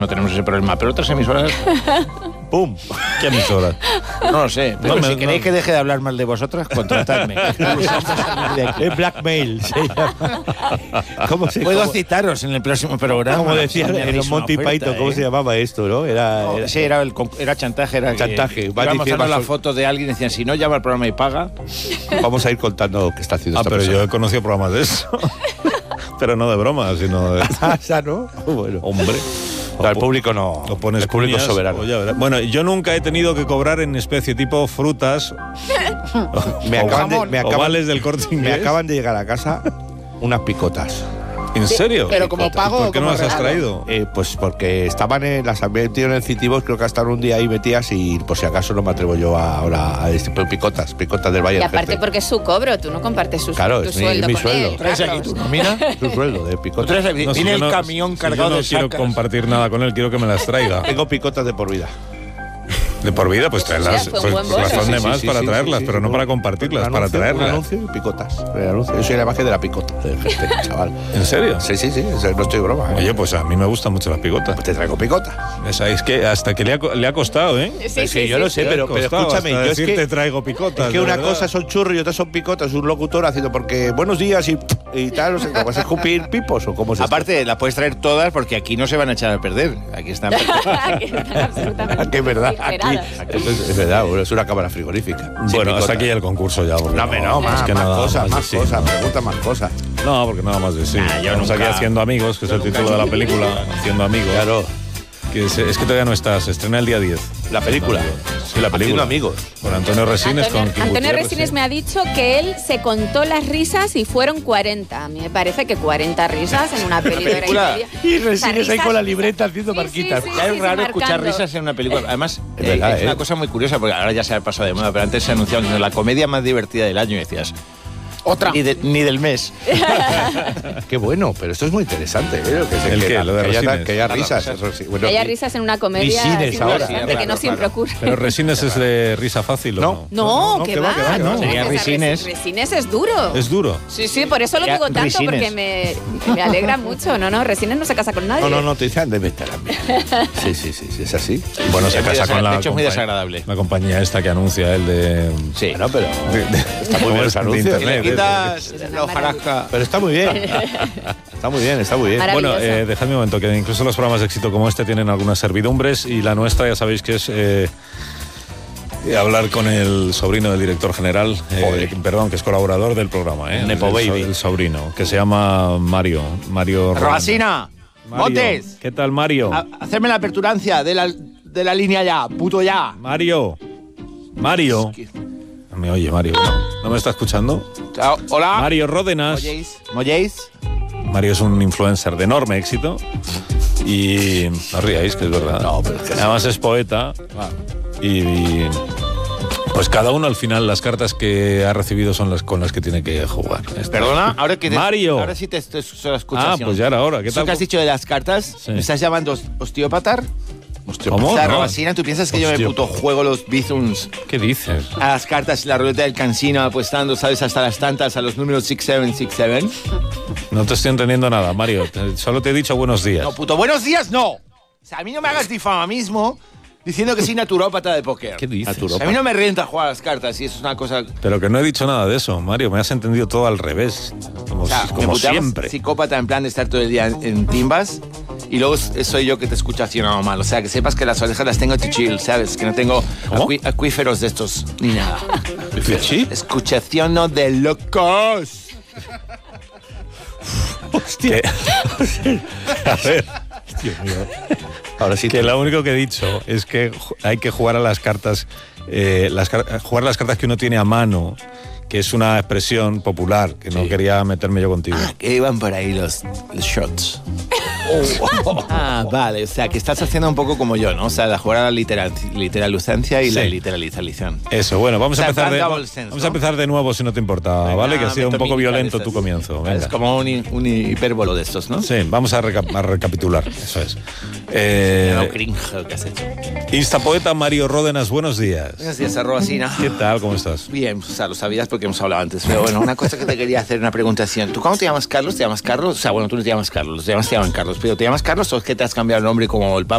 no tenemos ese problema, pero otras emisoras... ¡Pum! ¿Qué emisoras? No lo sé, pero si queréis que deje de hablar mal de vosotras, contratadme. Es blackmail, se llama. Puedo citaros en el próximo programa. Como decía en los Monty Python, ¿cómo se llamaba esto, no? Sí, era chantaje. Era chantaje. Iba mostrando la foto de alguien y decían, si no, llama al programa y paga. Vamos a ir contando qué está haciendo esta pero persona. yo he conocido programas de eso. Pero no de broma, sino de... ¿Ya no? Bueno. Hombre. El público no. Lo pones el público cuñas, soberano. Bueno, yo nunca he tenido que cobrar en especie tipo frutas. Ovales del Corte Inglés. Me acaban de llegar a casa unas picotas. ¿En serio? Pero como pago. ¿Por qué no las has traído? Pues porque estaban las había metido en el Citibos, creo que hasta un día ahí metidas y por si acaso no me atrevo yo ahora a picotas del Valle Y del aparte Jefe. porque es su cobro, tú no compartes tu Claro, sueldo mi con sueldo. él. ¿Traes aquí tu nómina? Su sueldo de picotas. No, Viene yo el no- camión cargado yo no de quiero sacas. compartir nada con él, quiero que me las traiga. Tengo picotas de por vida. De por vida, pues traerlas. Sí, fue un buen Pues bolso. razón de más Sí, para sí, traerlas, sí, pero no sí. para compartirlas, para Un traerlas. anuncio y picotas. El anuncio. Yo soy la imagen de la picota del jefe, chaval. ¿En serio? Sí, no estoy broma. Oye, pues a mí me gustan mucho las picotas. Te traigo picotas. Es que hasta que le ha costado, ¿eh? Sí, yo lo sé, pero escúchame, hasta yo es decir que... te traigo picotas. Es que de una verdad. cosa son churros y otra son picotas. Un locutor haciendo porque buenos días y tal, no sé, ¿vas a escupir pipos o cómo se Aparte, las puedes traer todas porque aquí no se van a echar a perder. Aquí están. Que están absolutamente Que es verdad, aquí, esperadas. es verdad, es una cámara frigorífica. Sin Bueno, hasta picota. aquí el concurso ya. porque No, más, es que más nada cosas, de más sí. cosas, pregunta más cosas. No, porque nada más de sí. yo Estamos nunca- aquí haciendo amigos, que es el título de la película, Haciendo amigos. Claro, Que es que todavía no está, se estrena el día 10. la película. Sí, la película. Haciendo amigos. Con Antonio Resines, con Kim Antonio Gutiérrez, Resines sí. me ha dicho que él se contó las risas y fueron 40. A mí me parece que 40 risas en una peli de hora y película. media. Y O sea, Resines ahí risas- con la libreta haciendo Sí, marquitas. sí, Ya es raro escuchar marcando. risas en una película. Además, Es verdad, es una cosa muy curiosa porque ahora ya se ha pasado de moda, pero antes se anunciaba que la comedia más divertida del año y decías, Otra. ni del mes. Qué bueno, pero esto es muy interesante. ¿El qué? Lo de Resines. que haya Claro, risas. risas. eso sí. Bueno, Que haya y- risas en una comedia Resines sí, ahora. bastante, que no siempre ocurre. Pero Resines es de risa fácil, ¿o no? No, que va. que va. Sería Resines. Resines es duro. Es duro. Sí, por eso lo Ya, digo tanto, Resines. porque me alegra mucho. No, Resines no se casa con nadie. No, te dicen de meter a mí. Sí, es así. Bueno, se Es muy casa con la de hecho, es muy compañía- desagradable. La compañía esta que anuncia el de... Sí. Bueno, pero Está muy bien los de anuncios. internet. Quitas Es la hojarasca. Pero está muy bien. Está muy bien. Maravilloso. Bueno, dejadme un momento, que incluso los programas de éxito como este tienen algunas servidumbres y la nuestra ya sabéis que es hablar con el sobrino del director general, que es colaborador del programa, Nepo Baby. el sobrino, que se llama Mario Robasina, Mario. Montes, ¿Qué tal, Mario? hacerme la aperturancia de la línea ya, puto ya. Mario. No me oye, Mario. ¿No me está escuchando? Chao, hola. Mario Ródenas. ¿Molléis? Mario es un influencer de enorme éxito y no os riáis, que es verdad. No, pero es que además es poeta y pues cada uno al final las cartas que ha recibido son las con las que tiene que jugar. Perdona, ahora que Mario. Ahora sí te escuchas. Pues ya era hora. ¿Qué ¿Eso tal? que has dicho de las cartas? Sí. ¿Me estás llamando osteópata? ¿Cómo? O sea, No. Robasina, ¿tú piensas que yo me puto juego los bizums ¿Qué dices? a las cartas y la ruleta del cansino apostando, sabes, hasta las tantas a los números 6767? No te estoy entendiendo nada, Mario. Solo te he dicho buenos días. No, puto, buenos días, no. O sea, a mí no me hagas difamamismo diciendo que soy naturópata de póker. ¿Qué dices? A mí no me renta jugar a las cartas y eso es una cosa... Pero que no he dicho nada de eso, Mario. Me has entendido todo al revés. Como, O sea, me como puteamos siempre. psicópata en plan de estar todo el día en timbas y luego soy yo que te escucho accionado mal. O sea, que sepas que las orejas las tengo to chill, ¿sabes? Que no tengo ¿Cómo? acuíferos de estos ni nada. ¿Sí? Escuchación de locos. Hostia. A ver. ahora sí. Que lo único que he dicho es que hay que jugar a las cartas, jugar las cartas que uno tiene a mano, que es una expresión popular, que no quería meterme yo contigo. Ah, que iban por ahí los shots. Ah, vale, o sea, que estás haciendo un poco como yo, ¿no? O sea, de jugar a la literalucencia y la Sí. literalización. Eso, bueno, vamos O sea, a empezar double sense, vamos ¿no? a empezar de nuevo si no te importa, Venga, ¿vale? Que ha sido un meto poco militar violento estas. tu comienzo. Es Venga. como un hipérbolo de estos, ¿no? Sí, vamos a recapitular, eso es. No cringe que has hecho. Instapoeta Mario Ródenas, buenos días. Buenos días, Robasina. ¿Qué tal? ¿Cómo estás? Bien, o sea, lo sabías porque hemos hablado antes. Pero bueno, una cosa que te quería hacer, una preguntación. ¿Tú cómo te llamas Carlos? ¿Te llamas Carlos? O sea, bueno, tú no te llamas Carlos, los demás te llaman Carlos. ¿Pero te llamas Carlos o es que te has cambiado el nombre como el Papa?